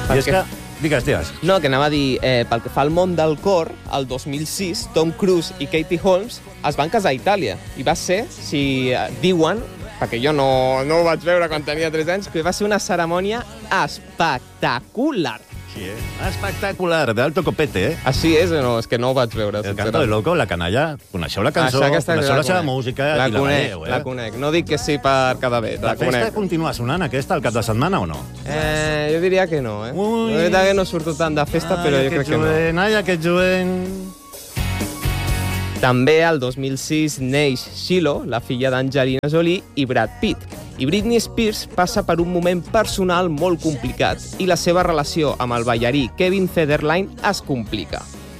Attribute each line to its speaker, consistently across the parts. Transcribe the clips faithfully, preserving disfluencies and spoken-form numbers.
Speaker 1: I és que... Digues, digues.
Speaker 2: No, que anava a dir, eh, pel que fa al món del cor, el dos mil sis, Tom Cruise i Katie Holmes es van casar a Itàlia. I va ser, si eh, diuen, perquè jo no, no ho vaig veure quan tenia tres anys, que va ser una cerimònia espectacular.
Speaker 1: Sí, eh? Espectacular, de alto copete, eh?
Speaker 2: Així és o no? És que no ho vaig veure.
Speaker 1: El Canto de Loco, la canalla, coneixeu la cançó,
Speaker 2: Això, aquesta,
Speaker 1: coneixeu
Speaker 2: la
Speaker 1: la seva
Speaker 2: conec.
Speaker 1: música
Speaker 2: la
Speaker 1: i la
Speaker 2: conec,
Speaker 1: veieu, eh?
Speaker 2: La conec, no dic que sí per cada vegada,
Speaker 1: La
Speaker 2: la
Speaker 1: festa
Speaker 2: conec.
Speaker 1: continua sonant aquesta al cap de setmana o no?
Speaker 2: Eh, jo diria que no, eh?
Speaker 1: Ui.
Speaker 2: La veritat que no surto tant de festa, però jo crec que no.
Speaker 1: Ai, aquest jovent...
Speaker 2: També el dos mil sis neix Shiloh, la filla d'Angelina Jolie i Brad Pitt. I Britney Spears passa per un moment personal molt complicat i la seva relació amb el ballarí Kevin Federline es complica.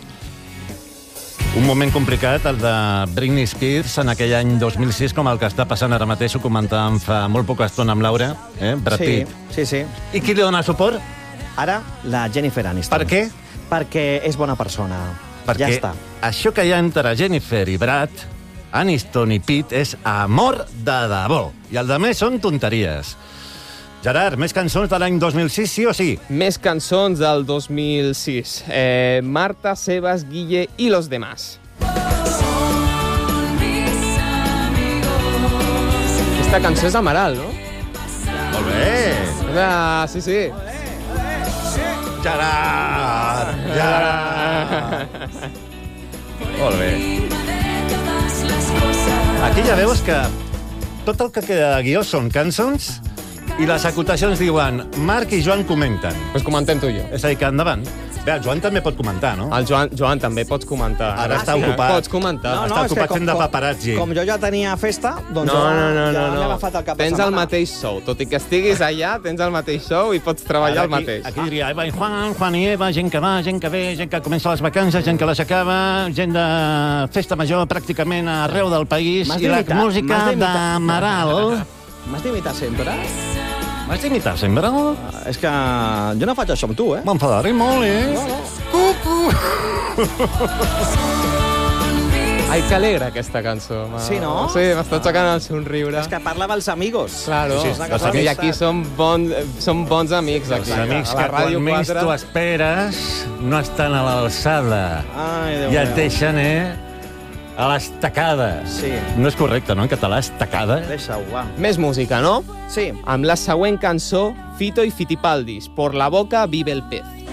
Speaker 1: Un moment complicat, el de Britney Spears, en aquell any dos mil sis, com el que està passant ara mateix, ho comentàvem fa molt poca estona amb Laura, eh? Brad
Speaker 3: Sí,
Speaker 1: Pitt.
Speaker 3: sí, sí.
Speaker 1: I qui li dona suport?
Speaker 3: Ara, la Jennifer Aniston.
Speaker 1: Per què?
Speaker 3: Perquè és bona persona.
Speaker 1: Perquè
Speaker 3: Ja està.
Speaker 1: això que hi ha entre Jennifer i Brad, Aniston i Pitt, és amor de debò. I el de més són tonteries. Gerard, més cançons de l'any dos mil sis, sí o sí?
Speaker 2: Més cançons del dos mil sis. Eh, Marta, Sebas, Guille i los demás. Aquesta cançó és d'Amaral, no?
Speaker 1: Molt bé.
Speaker 2: Ah, sí, sí.
Speaker 1: Gerard! Gerard! Molt bé. Aquí ja veus que tot el que queda de guió són cançons i les acotacions diuen Marc i Joan comenten.
Speaker 2: Pues comentem tu i jo.
Speaker 1: És a dir, que endavant. Bé, el Joan també pot comentar, no?
Speaker 2: El Joan, Joan també pots comentar.
Speaker 1: Ara està
Speaker 2: sí?
Speaker 1: ocupat.
Speaker 2: Pots comentar.
Speaker 1: No, no, està
Speaker 3: és que
Speaker 1: ocupat
Speaker 3: com-
Speaker 1: fent de
Speaker 3: com-
Speaker 1: paparazzi.
Speaker 3: Com jo ja tenia festa, doncs
Speaker 2: No,
Speaker 3: jo
Speaker 2: no, no,
Speaker 3: ja
Speaker 2: no,
Speaker 3: m'he
Speaker 2: no.
Speaker 3: agafat el cap de
Speaker 2: Tens el
Speaker 3: setmana.
Speaker 2: mateix sou. Tot i que estiguis allà, tens el mateix sou i pots treballar
Speaker 1: Ara
Speaker 2: el
Speaker 1: aquí,
Speaker 2: mateix.
Speaker 1: Aquí diria Eva i Juan, Juan i Eva, gent que va, gent que ve, gent que comença les vacances, gent que les acaba, gent de festa major pràcticament arreu del país
Speaker 3: M'has
Speaker 1: i la
Speaker 3: d'imitar,
Speaker 1: música
Speaker 3: m'has d'imitar.
Speaker 1: d'Amaral.
Speaker 3: M'has d'imitar sempre?
Speaker 1: M'has d'imitar sempre?
Speaker 3: És que jo no faig això amb tu, eh?
Speaker 1: M'enfadaré molt, eh?
Speaker 3: No, no.
Speaker 1: Cucu!
Speaker 2: Ai, que alegre aquesta cançó. Ma-
Speaker 3: Sí, no?
Speaker 2: Sí, m'està aixecant el somriure.
Speaker 3: És que parla dels amigos.
Speaker 2: Claro,
Speaker 1: Sí, sí,
Speaker 2: sí,
Speaker 1: els
Speaker 2: sí,
Speaker 1: amics-
Speaker 2: i aquí som, bon, som bons amics. Aquí.
Speaker 1: Els amics
Speaker 2: A la
Speaker 1: que quan
Speaker 2: Ràdio
Speaker 1: menys
Speaker 2: quatre.
Speaker 1: t'ho esperes no estan a l'alçada.
Speaker 3: Ai, Déu
Speaker 1: I et
Speaker 3: meu.
Speaker 1: deixen, eh? A l'estacada.
Speaker 3: Sí.
Speaker 1: No és correcte, no? En català, estacada.
Speaker 3: Deixa-ho, va.
Speaker 2: Més música, no?
Speaker 3: Sí.
Speaker 2: Amb la següent cançó, Fito i Fitipaldis, Por la boca vive el pez.